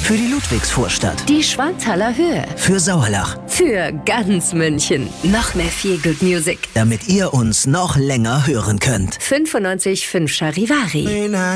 Für die Ludwigsvorstadt. Die Schwanthaler Höhe. Für Sauerlach. Für ganz München. Noch mehr Feel Good Music. Damit ihr uns noch länger hören könnt. 95.5 Charivari.